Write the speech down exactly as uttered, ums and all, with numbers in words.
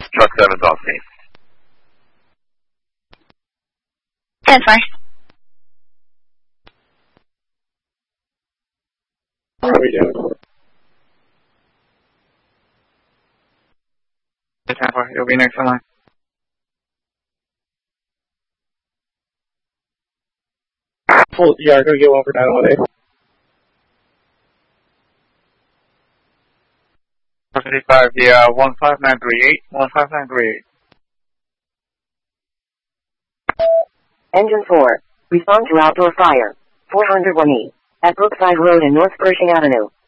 Truck seven's off scene. ten four. How are we doing? ten four, you'll be next in line. Full E R, go get one for nine one eight. fifty-five, the uh, one five nine three eight, one five nine three eight. Engine four, respond to outdoor fire, four hundred one E, at Brookside Road and North Pershing Avenue.